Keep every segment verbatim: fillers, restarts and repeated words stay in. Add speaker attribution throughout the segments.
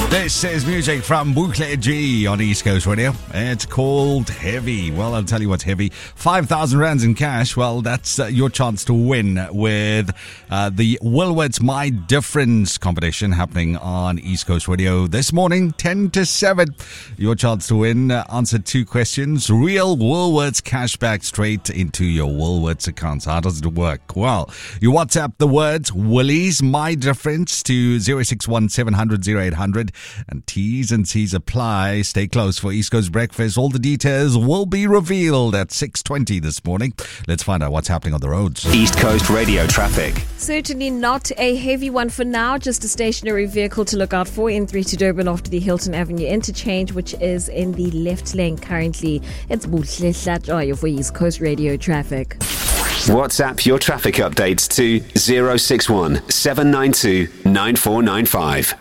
Speaker 1: This is music from Boucle G on East Coast Radio. It's called Heavy. Well, I'll tell you what's heavy. five thousand rands in cash. Well, that's uh, your chance to win with uh, the Woolworths My Difference competition happening on East Coast Radio this morning, ten to seven. Your chance to win. Uh, answer two questions. Real Woolworths cash back straight into your Woolworths accounts. How does it work? Well, you WhatsApp the words Woolies My Difference to zero six one seven hundred oh eight hundred. And T's and C's apply. Stay close for East Coast Breakfast. All the details will be revealed at six twenty this morning. Let's find out what's happening on the roads.
Speaker 2: East Coast Radio traffic.
Speaker 3: Certainly not a heavy one for now, just a stationary vehicle to look out for in three to Durban after the Hilton Avenue interchange, which is in the left lane currently. It's Boutle G for East Coast Radio traffic.
Speaker 2: WhatsApp your traffic updates to zero six one seven nine two nine four nine five.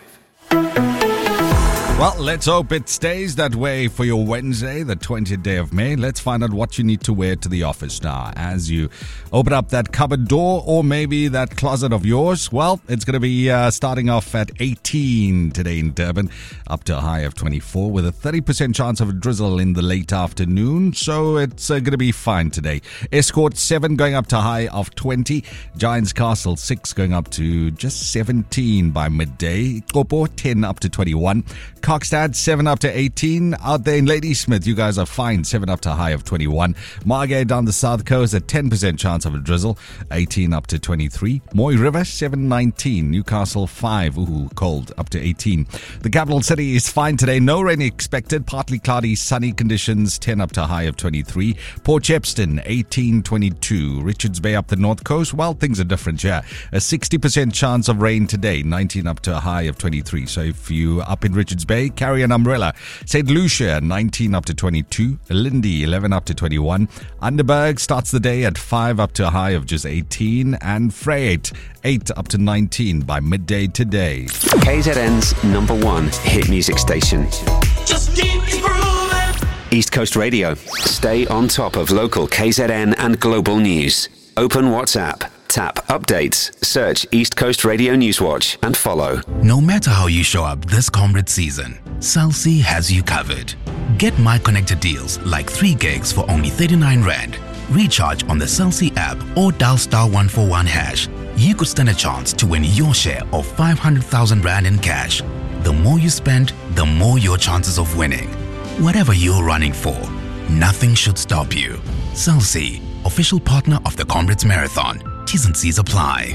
Speaker 1: Well, let's hope it stays that way for your Wednesday, the twentieth day of May. Let's find out what you need to wear to the office now as you open up that cupboard door or maybe that closet of yours. Well, it's going to be uh, starting off at eighteen today in Durban, up to a high of twenty-four with a thirty percent chance of a drizzle in the late afternoon. So it's uh, going to be fine today. Escort seven going up to a high of twenty. Giants Castle six going up to just seventeen by midday. Kopo ten up to twenty-one. Cockstad, seven up to eighteen. Out there in Ladysmith, you guys are fine. seven up to a high of twenty-one. Margate down the south coast, a ten percent chance of a drizzle. eighteen up to twenty-three. Moy River, seven nineteen. Newcastle, five. Ooh, cold, up to eighteen. The capital city is fine today. No rain expected. Partly cloudy, sunny conditions. ten up to a high of twenty-three. Port Shepstone, eighteen twenty-two. Richards Bay up the north coast. Well, things are different here. A sixty percent chance of rain today. nineteen up to a high of twenty-three. So if you up in Richards Bay, carry an umbrella. Saint Lucia, nineteen up to twenty-two. Lindy, eleven up to twenty-one. Underberg starts the day at five up to a high of just eighteen. And Freight, eight up to nineteen by midday today.
Speaker 2: K Z N's number one hit music station.
Speaker 4: Just keep it grooving.
Speaker 2: East Coast Radio. Stay on top of local K Z N and global news. Open WhatsApp. Tap Updates, search East Coast Radio Newswatch and follow.
Speaker 5: No matter how you show up this comrade season, Cell C has you covered. Get My Connected deals like three gigs for only thirty-nine rand. Recharge on the Cell C app or dial star one four one hash. You could stand a chance to win your share of five hundred thousand rand in cash. The more you spend, the more your chances of winning. Whatever you're running for, nothing should stop you. Cell C, official partner of the Comrades Marathon. T's and C's apply.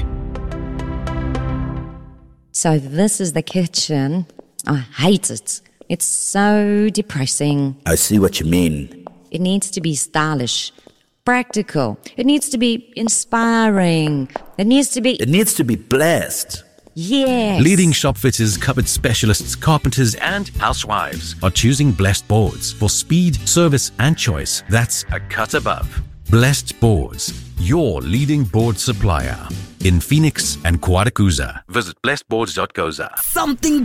Speaker 6: So this is the kitchen. I hate it. It's so depressing.
Speaker 7: I see what you mean.
Speaker 6: It needs to be stylish, practical. It needs to be inspiring. It needs to be...
Speaker 7: It needs to be blessed.
Speaker 6: Yes.
Speaker 8: Leading shop fitters, cupboard specialists, carpenters and housewives are choosing Blessed Boards for speed, service and choice. That's a cut above. Blessed Boards, your leading board supplier in Phoenix and Kwadakuza. Visit blessed boards dot co za.
Speaker 4: Something